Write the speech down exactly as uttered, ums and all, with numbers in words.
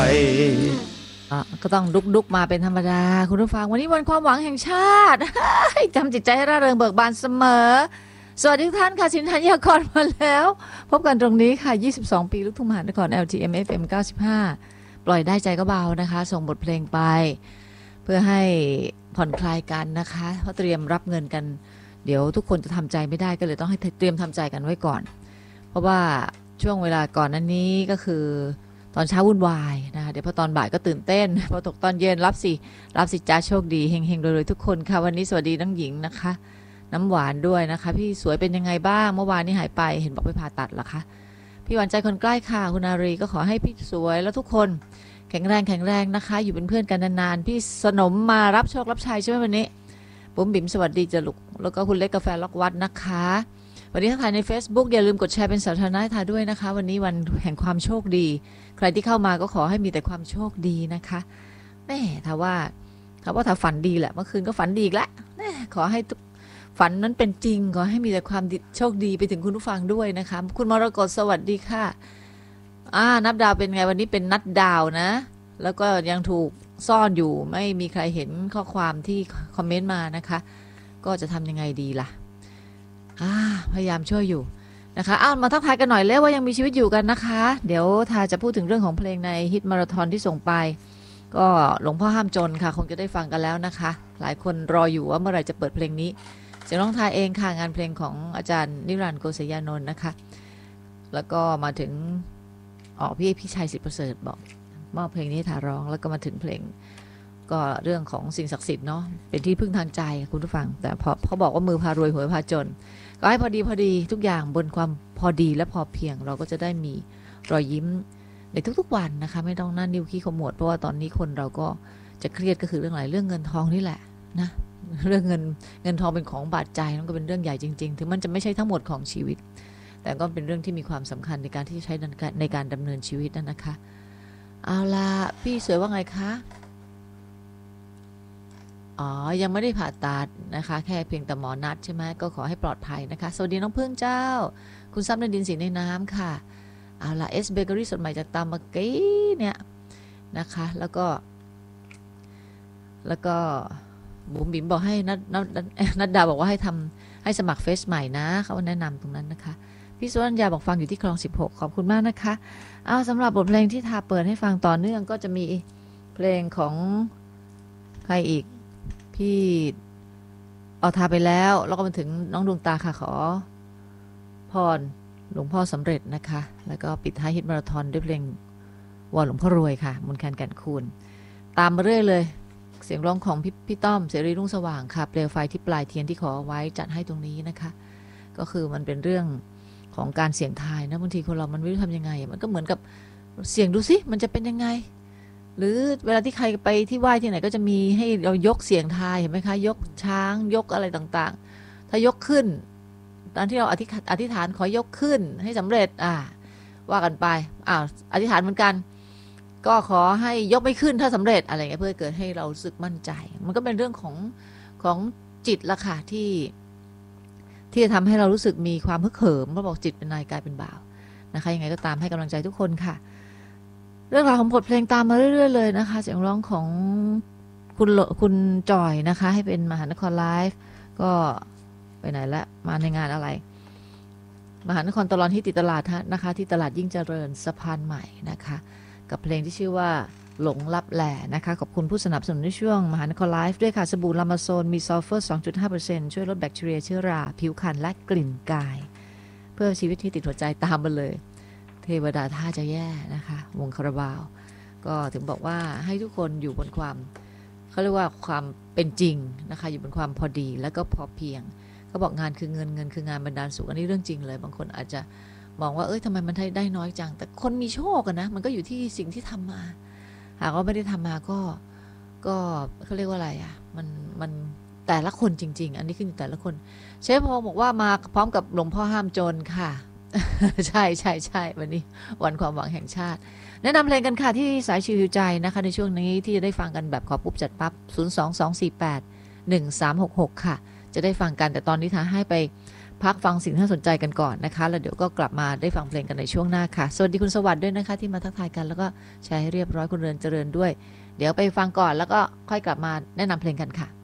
ก็ต้องดุกดุกมาเป็นธรรมดาคุณผู้ฟังวันนี้วันความหวังแห่งชาติทำจิตใจให้ร่าเริงเบิกบานเสมอสวัสดีทุกท่านค่ะสินธัญญากรมาแล้วพบกันตรงนี้ค่ะยี่สิบสองปีลูกทุ่งมหานคร แอล ที เอ็ม เอฟ เอ็ม เก้าสิบห้าปล่อยได้ใจก็เบานะคะส่งบทเพลงไปเพื่อให้ผ่อนคลายกันนะคะเพราะเตรียมรับเงินกันเดี๋ยวทุกคนจะทำใจไม่ได้ก็เลยต้องให้เตรียมทำใจกันไว้ก่อนเพราะว่าช่วงเวลาก่อนนั้นนี้ก็คือตอนเช้าวุ่นวายนะคะเดี๋ยวพอตอนบ่ายก็ตื่นเต้นพอตกตอนเย็นรับสิรับสิจ้าโชคดีเฮงๆโดยๆทุกคนค่ะวันนี้สวัสดีน้องหญิงนะคะน้ำหวานด้วยนะคะพี่สวยเป็นยังไงบ้างเมื่อวานนี้หายไปเห็นบอกไปผ่าตัดเหรอคะพี่หวานใจคนใกล้ค่ะคุณอารีก็ขอให้พี่สวยแล้วทุกคนแข็งแรงแข็งแรงนะคะอยู่เป็นเพื่อนกันนานๆพี่สนมมารับโชครับชัยใช่ไหมวันนี้ปุ๋มบิ่มสวัสดีจ้ะลูกแล้วก็คุณเล็กกาแฟล็อกวัดนะคะวันนี้ถ้าถ่ายใน Facebook อย่าลืมกดแชร์เป็นสาธารณะถ่ายด้วยนะคะวันนี้วันแห่งความโชคดีใครที่เข้ามาก็ขอให้มีแต่ความโชคดีนะคะแม่ถ้าว่าถ้าว่าถ้าฝันดีแหละเมื่อคืนก็ฝันดีอีกแล้วขอให้ฝันนั้นเป็นจริงขอให้มีแต่ความโชคดีไปถึงคุณผู้ฟังด้วยนะคะคุณมรกตสวัสดีค่ะอ่านับดาวเป็นไงวันนี้เป็นนัดดาวนะแล้วก็ยังถูกซ่อนอยู่ไม่มีใครเห็นข้อความที่คอมเมนต์มานะคะก็จะทำยังไงดีล่ะพยายามช่วยอยู่นะคะอ้าวมาทักทายกันหน่อยแล้วว่ายังมีชีวิตอยู่กันนะคะเดี๋ยวทาจะพูดถึงเรื่องของเพลงในฮิตมาราธอนที่ส่งไปก็หลวงพ่อห้ามจนค่ะคงจะได้ฟังกันแล้วนะคะหลายคนรออยู่ว่าเมื่อไหร่จะเปิดเพลงนี้เสียงร้องทายเองค่ะงานเพลงของอาจารย์นิรันดร์โกศยานนท์นะคะแล้วก็มาถึงอ๋อพี่พี่ชัยศิษย์ประเสริฐบอกมอบเพลงนี้ทาร้องแล้วก็มาถึงเพลงก็เรื่องของสิ่งศักดิ์สิทธิ์เนาะเป็นที่พึ่งทางใจคุณผู้ฟังแต่พอเขาบอกว่ามือพารวยหวยพาจนก็ให้พอดีพอดีทุกอย่างบนความพอดีและพอเพียงเราก็จะได้มีรอยยิ้มในทุกๆวันนะคะไม่ต้องนั่นนิ้วขี้ขมวดเพราะว่าตอนนี้คนเราก็จะเครียดก็คือเรื่องอะไรเรื่องเงินทองนี่แหละนะเรื่องเงินเงินทองเป็นของบาดใจนั่นก็เป็นเรื่องใหญ่จริงๆถึงมันจะไม่ใช่ทั้งหมดของชีวิตแต่ก็เป็นเรื่องที่มีความสำคัญในการที่ใช้ในการดำเนินชีวิตนั่นนะคะเอาล่ะพี่สวยว่าไงคะอ๋อยังไม่ได้ผ่าตัดนะคะแค่เพียงแต่หมอนัดใช่ไหมก็ขอให้ปลอดภัยนะคะสวัสดีน้องพึ่งเจ้าคุณซับในดินสีในน้ำค่ะเอาล่ะเอสเบเกอรี่สดใหม่จากตามเมื่อกี้เนี่ยนะคะแล้วก็แล้วก็บุ๋มบิ๋มบอกให้นัดนัดนัดดาบอกว่าให้ทำให้สมัครเฟซใหม่นะเขาแนะนำตรงนั้นนะคะพี่สุวรรณยาบอกฟังอยู่ที่คลองสิบหกขอบคุณมากนะคะเอาสำหรับบทเพลงที่ทาเปิดให้ฟังต่อเนื่องก็จะมีเพลงของใครอีกพี่เอาทาไปแล้วแล้วก็มาถึงน้องดวงตาค่ะขอพรหลวงพ่อสำเร็จนะคะแล้วก็ปิดท้ายฮิตมาราธอนด้วยเพลงวอนหลวงพ่อรวยค่ะมนต์แคนแก่นคูณตามมาเรื่อยเลยเสียงร้องของพี่พี่ต้อมเสรีรุ่งสว่างค่ะเปลวไฟที่ปลายเทียนที่ขอไว้จัดให้ตรงนี้นะคะก็คือมันเป็นเรื่องของการเสี่ยงทายนะบางทีคนเรามันไม่รู้ทำยังไงมันก็เหมือนกับเสี่ยงดูสิมันจะเป็นยังไงหรือเวลาที่ใครไปที่ไหว้ที่ไหนก็จะมีให้เรายกเสียงทายเห็นไหมคะยกช้างยกอะไรต่างๆถ้ายกขึ้นตอนที่เราอธิษฐานอธิษฐานขอยกขึ้นให้สำเร็จอ่าว่ากันไปอ้าวอธิษฐานเหมือนกันก็ขอให้ยกไม่ขึ้นถ้าสำเร็จอะไรเงี้ยเพื่อเกิดให้เรารู้สึกมั่นใจมันก็เป็นเรื่องของของจิตละค่ะที่ที่จะทำให้เรารู้สึกมีความฮึกเหิมเราบอกจิตเป็นนายกายเป็นบ่าวนะคะยังไงก็ตามให้กำลังใจทุกคนค่ะเรื่องราวของบทเพลงตามมาเรื่อยๆเลยนะคะเสียงร้องของคุณคุณจอยนะคะให้เป็นมหานครไลฟ์ก็ไปไหนละมาในงานอะไรมหานครตลอดที่ติดตลาดนะคะที่ตลาดยิ่งเจริญสะพานใหม่นะคะกับเพลงที่ชื่อว่าหลงลับแหล่นะคะขอบคุณผู้สนับสนุนในช่วงมหานครไลฟ์ด้วยค่ะสบู่ลามาโซนมีซัลเฟอร์ สองจุดห้าเปอร์เซ็นต์ ช่วยลดแบคทีเรียเชื้อราผิวคันและกลิ่นกายเพื่อชีวิตที่ติดหัวใจตามมาเลยเทวดาท่าจะแย่นะคะวงคาราบาวก็ถึงบอกว่าให้ทุกคนอยู่บนความเขาเรียกว่าความเป็นจริงนะคะอยู่บนความพอดีแล้วก็พอเพียงเขาบอกงานคือเงินเงินคืองานบรรดาลสุขอันนี้เรื่องจริงเลยบางคนอาจจะมองว่าเอ้ยทำไมมันได้น้อยจังแต่คนมีโชคกันนะมันก็อยู่ที่สิ่งที่ทำมาหากว่าไม่ได้ทำมาก็ก็เขาเรียกว่าอะไรอ่ะมันมันแต่ละคนจริงๆอันนี้ขึ้นอยู่แต่ละคนเชฟพอบอกว่ามาพร้อมกับหลวงพ่อห้ามจนค่ะใช่ใช่ใช่วันนี้วันความหวังแห่งชาติแนะนำเพลงกันค่ะที่สายชิวใจนะคะในช่วงนี้ที่จะได้ฟังกันแบบขอปุ๊บจัดปั๊บศูนย์ สอง สอง สี่ แปด หนึ่ง สาม หก หกค่ะจะได้ฟังกันแต่ตอนนี้ท้าให้ไปพักฟังสิ่งที่น่าสนใจกันก่อนนะคะแล้วเดี๋ยวก็กลับมาได้ฟังเพลงกันในช่วงหน้าค่ะสวัสดีคุณสวัสดิ์ด้วยนะคะที่มาทักทายกันแล้วก็แชร์ให้เรียบร้อยคุณเรือนเจริญด้วยเดี๋ยวไปฟังก่อนแล้วก็ค่อยกลับมาแนะนำเพลงกันค่ะ